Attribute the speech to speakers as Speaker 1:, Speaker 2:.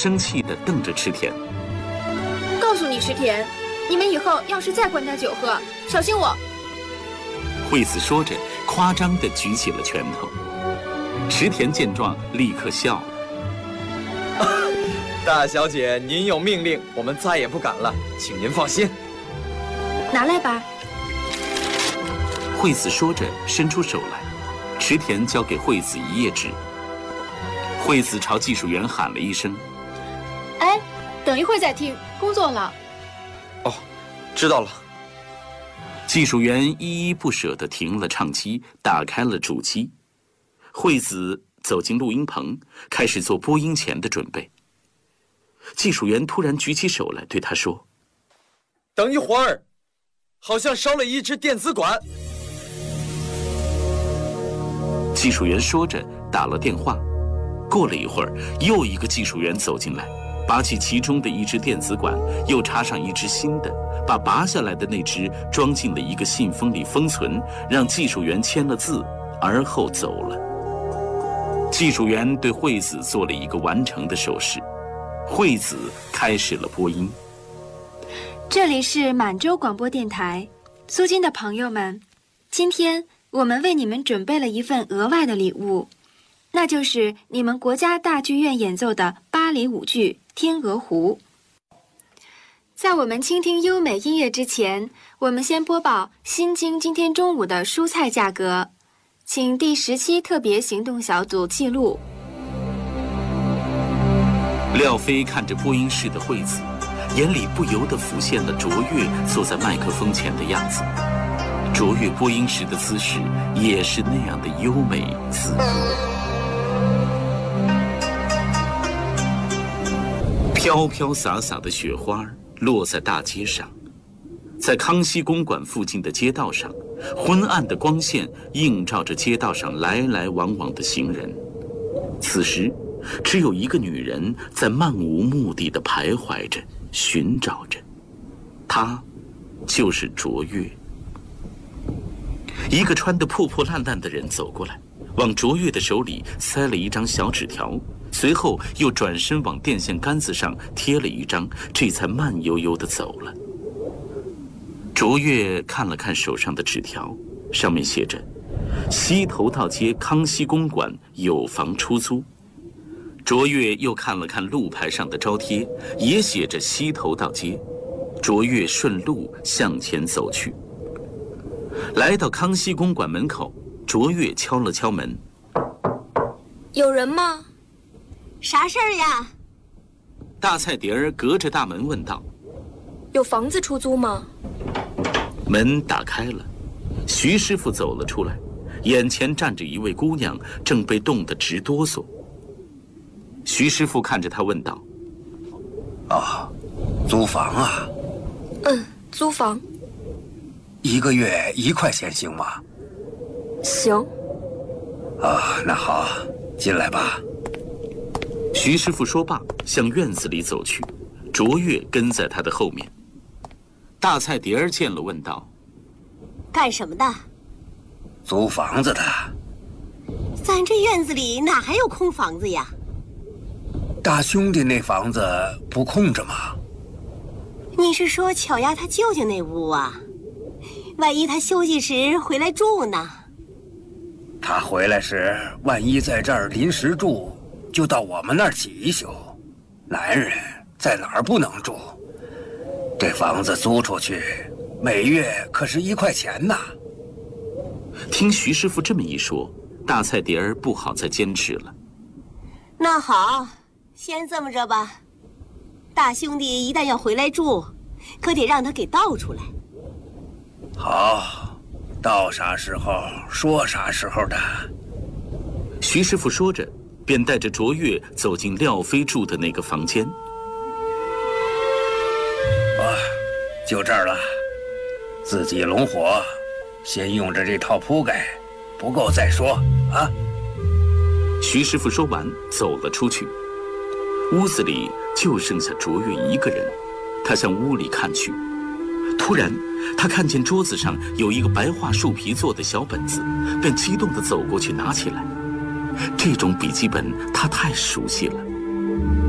Speaker 1: 生气地瞪着池田。
Speaker 2: 告诉你，池田，你们以后要是再灌他酒喝，小心我！
Speaker 1: 惠子说着，夸张地举起了拳头。池田见状，立刻笑了。
Speaker 3: 大小姐，您有命令，我们再也不敢了，请您放心。
Speaker 2: 拿来吧。
Speaker 1: 惠子说着，伸出手来，池田交给惠子一页纸。惠子朝技术员喊了一声：“
Speaker 2: 哎，等一会儿再听，工作了。”
Speaker 3: 哦，知道了。
Speaker 1: 技术员依依不舍地停了唱机，打开了主机。惠子走进录音棚，开始做播音前的准备。技术员突然举起手来，对他说：“
Speaker 3: 等一会儿，好像烧了一只电子管。”
Speaker 1: 技术员说着打了电话。过了一会儿，又一个技术员走进来，拔起其中的一只电子管，又插上一只新的，把拔下来的那只装进了一个信封里封存，让技术员签了字，而后走了。技术员对惠子做了一个完成的手势，惠子开始了播音。
Speaker 4: 这里是满洲广播电台，苏金的朋友们，今天我们为你们准备了一份额外的礼物，那就是你们国家大剧院演奏的芭蕾舞剧《天鹅湖》。在我们倾听优美音乐之前，我们先播报新京今天中午的蔬菜价格，请第17特别行动小组记录。
Speaker 1: 廖飞看着播音室的惠子，眼里不由得浮现了卓越坐在麦克风前的样子。卓越播音时的姿势也是那样的优美自由。飘飘洒洒的雪花落在大街上，在康熙公馆附近的街道上，昏暗的光线映照着街道上来来往往的行人。此时只有一个女人在漫无目的地徘徊着，寻找着，她就是卓越。一个穿得破破烂烂的人走过来，往卓越的手里塞了一张小纸条，随后又转身往电线杆子上贴了一张，这才慢悠悠地走了。卓越看了看手上的纸条，上面写着西头道街康熙公馆有房出租。卓越又看了看路牌上的招贴，也写着西头道街。卓越顺路向前走去，来到康熙公馆门口，卓越敲了敲门。
Speaker 2: 有人吗？
Speaker 5: 啥事儿呀？
Speaker 1: 大菜碟儿隔着大门问道。
Speaker 2: 有房子出租吗？
Speaker 1: 门打开了，徐师傅走了出来，眼前站着一位姑娘，正被冻得直哆嗦。徐师傅看着他问道：“
Speaker 6: 哦，租房啊？”“
Speaker 2: 租房。
Speaker 6: 1个月1块钱行吗？”“
Speaker 2: 行。”“
Speaker 6: 那好，进来吧。”
Speaker 1: 徐师傅说罢，向院子里走去，卓越跟在他的后面。大菜碟儿见了，问道：“
Speaker 5: 干什么的？”“
Speaker 6: 租房子的。”“
Speaker 5: 咱这院子里哪还有空房子呀？”“
Speaker 6: 大兄弟那房子不空着吗？”“
Speaker 5: 你是说巧丫他舅舅那屋啊？万一他休息时回来住呢？”“
Speaker 6: 他回来时，万一在这儿临时住，就到我们那儿挤一宿。男人在哪儿不能住？这房子租出去，每月可是1块钱呢。”
Speaker 1: 听徐师傅这么一说，大菜碟儿不好再坚持了。
Speaker 5: “那好，先这么着吧。大兄弟一旦要回来住，可得让他给倒出来。”“
Speaker 6: 好，到啥时候说啥时候的。”
Speaker 1: 徐师傅说着，便带着卓越走进廖飞住的那个房间。“
Speaker 6: 就这儿了，自己拢火，先用着这套铺盖，不够再说啊。”
Speaker 1: 徐师傅说完，走了出去。屋子里就剩下卓越一个人，他向屋里看去，突然他看见桌子上有一个白桦树皮做的小本子，便激动地走过去拿起来。这种笔记本他太熟悉了。